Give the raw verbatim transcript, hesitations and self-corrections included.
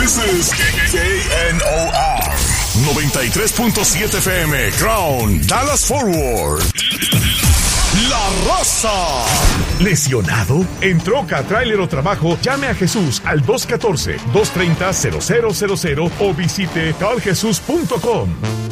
This is K N O R noventa y tres punto siete F M, Crown, Dallas Forward. La Raza. ¿Lesionado? En troca, tráiler o trabajo, llame a Jesús al dos uno cuatro, dos tres cero, cero cero cero cero o visite tal jesús punto com.